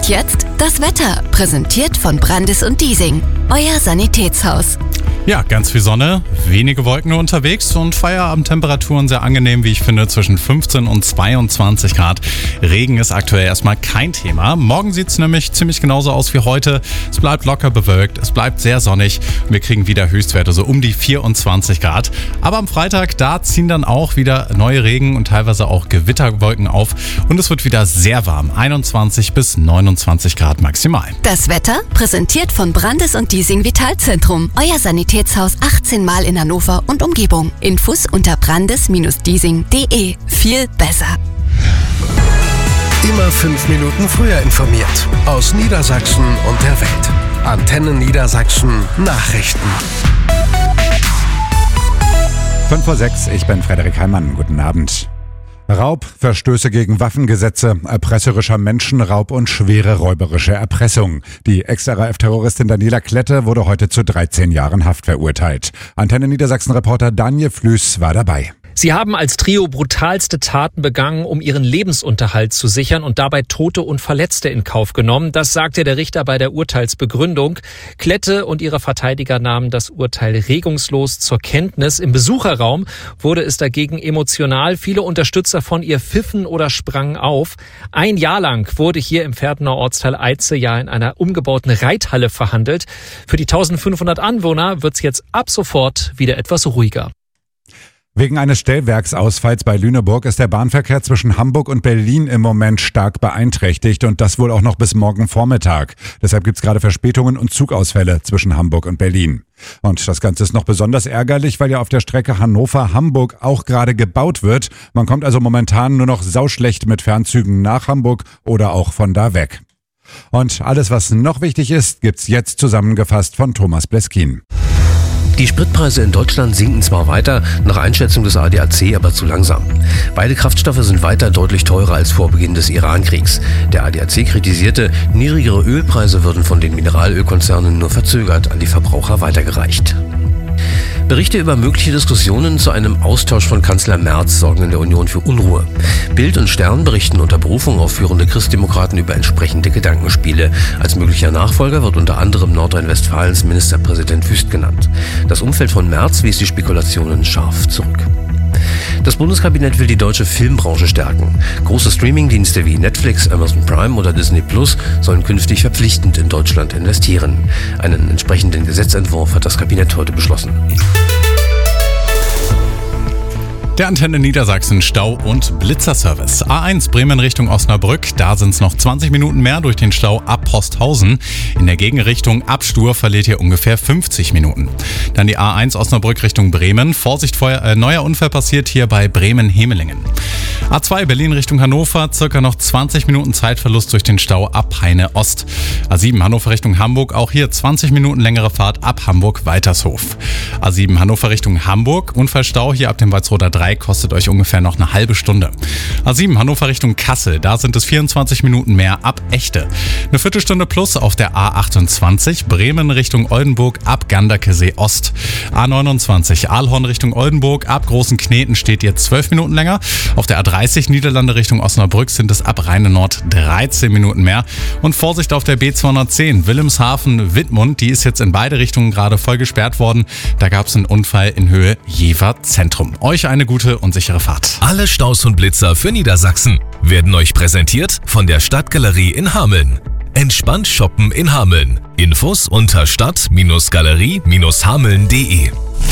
Und jetzt das Wetter, präsentiert von Brandis und Diesing, euer Sanitätshaus. Ja, ganz viel Sonne, wenige Wolken nur unterwegs und Feierabendtemperaturen sehr angenehm, wie ich finde, zwischen 15 und 22 Grad. Regen ist aktuell erstmal kein Thema. Morgen sieht es nämlich ziemlich genauso aus wie heute. Es bleibt locker bewölkt, es bleibt sehr sonnig und wir kriegen wieder Höchstwerte so um die 24 Grad. Aber am Freitag, da ziehen dann auch wieder neue Regen und teilweise auch Gewitterwolken auf und es wird wieder sehr warm, 21 bis 29 Grad maximal. Das Wetter, präsentiert von Brandis und Diesing Vitalzentrum, euer Sanitätshaus 18 Mal in Hannover und Umgebung. Infos unter brandis-diesing.de. Viel besser. Immer 5 Minuten früher informiert. Aus Niedersachsen und der Welt. Antenne Niedersachsen Nachrichten. 5:06 Uhr, ich bin Frederik Heimann. Guten Abend. Raub, Verstöße gegen Waffengesetze, erpresserischer Menschenraub und schwere räuberische Erpressung. Die Ex-RAF-Terroristin Daniela Klette wurde heute zu 13 Jahren Haft verurteilt. Antenne Niedersachsen-Reporter Daniel Flüß war dabei. Sie haben als Trio brutalste Taten begangen, um ihren Lebensunterhalt zu sichern und dabei Tote und Verletzte in Kauf genommen. Das sagte der Richter bei der Urteilsbegründung. Klette und ihre Verteidiger nahmen das Urteil regungslos zur Kenntnis. Im Besucherraum wurde es dagegen emotional. Viele Unterstützer von ihr pfiffen oder sprangen auf. Ein Jahr lang wurde hier im Pferdener Ortsteil Eitze ja in einer umgebauten Reithalle verhandelt. Für die 1500 Anwohner wird es jetzt ab sofort wieder etwas ruhiger. Wegen eines Stellwerksausfalls bei Lüneburg ist der Bahnverkehr zwischen Hamburg und Berlin im Moment stark beeinträchtigt und das wohl auch noch bis morgen Vormittag. Deshalb gibt's gerade Verspätungen und Zugausfälle zwischen Hamburg und Berlin. Und das Ganze ist noch besonders ärgerlich, weil ja auf der Strecke Hannover-Hamburg auch gerade gebaut wird. Man kommt also momentan nur noch sauschlecht mit Fernzügen nach Hamburg oder auch von da weg. Und alles, was noch wichtig ist, gibt's jetzt zusammengefasst von Thomas Bleskin. Die Spritpreise in Deutschland sinken zwar weiter, nach Einschätzung des ADAC aber zu langsam. Beide Kraftstoffe sind weiter deutlich teurer als vor Beginn des Iran-Kriegs. Der ADAC kritisierte, niedrigere Ölpreise würden von den Mineralölkonzernen nur verzögert an die Verbraucher weitergereicht. Berichte über mögliche Diskussionen zu einem Austausch von Kanzler Merz sorgen in der Union für Unruhe. Bild und Stern berichten unter Berufung auf führende Christdemokraten über entsprechende Gedankenspiele. Als möglicher Nachfolger wird unter anderem Nordrhein-Westfalens Ministerpräsident Wüst genannt. Das Umfeld von Merz wies die Spekulationen scharf zurück. Das Bundeskabinett will die deutsche Filmbranche stärken. Große Streamingdienste wie Netflix, Amazon Prime oder Disney Plus sollen künftig verpflichtend in Deutschland investieren. Einen entsprechenden Gesetzentwurf hat das Kabinett heute beschlossen. Der Antenne Niedersachsen Stau- und Blitzerservice. A1 Bremen Richtung Osnabrück, da sind es noch 20 Minuten mehr durch den Stau ab Posthausen. In der Gegenrichtung ab Stur verliert ihr ungefähr 50 Minuten. Dann die A1 Osnabrück Richtung Bremen. Vorsicht, neuer Unfall passiert hier bei Bremen-Hemelingen. A2 Berlin Richtung Hannover, circa noch 20 Minuten Zeitverlust durch den Stau ab Heine Ost. A7 Hannover Richtung Hamburg, auch hier 20 Minuten längere Fahrt ab Hamburg-Weitershof. A7 Hannover Richtung Hamburg, Unfallstau hier ab dem Walsroder 3 kostet euch ungefähr noch eine halbe Stunde. A7 Hannover Richtung Kassel, da sind es 24 Minuten mehr ab Echte. Eine Viertelstunde plus auf der A28 Bremen Richtung Oldenburg ab Ganderkesee Ost. A29 Aalhorn Richtung Oldenburg ab Großen Kneten steht ihr 12 Minuten länger. Auf der A30 Niederlande Richtung Osnabrück sind es ab Rheine Nord 13 Minuten mehr. Und Vorsicht auf der B210 Wilhelmshaven-Wittmund, die ist jetzt in beide Richtungen gerade voll gesperrt worden. Da gab es einen Unfall in Höhe Jever Zentrum. Euch eine gute und sichere Fahrt. Alle Staus und Blitzer für Niedersachsen werden euch präsentiert von der Stadtgalerie in Hameln. Entspannt shoppen in Hameln. Infos unter stadt-galerie-hameln.de.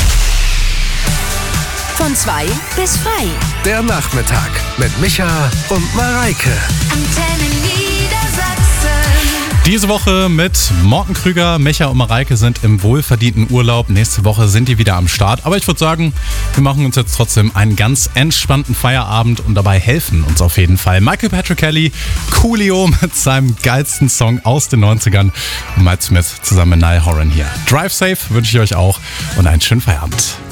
Von 2 bis frei. Der Nachmittag mit Micha und Mareike. Antenne Niedersachsen. Diese Woche mit Morten Krüger, Micha und Mareike sind im wohlverdienten Urlaub. Nächste Woche sind die wieder am Start. Aber ich würde sagen, wir machen uns jetzt trotzdem einen ganz entspannten Feierabend und dabei helfen uns auf jeden Fall Michael Patrick Kelly, Coolio mit seinem geilsten Song aus den 90ern und Mike Smith zusammen mit Niall Horan hier. Drive safe wünsche ich euch auch und einen schönen Feierabend.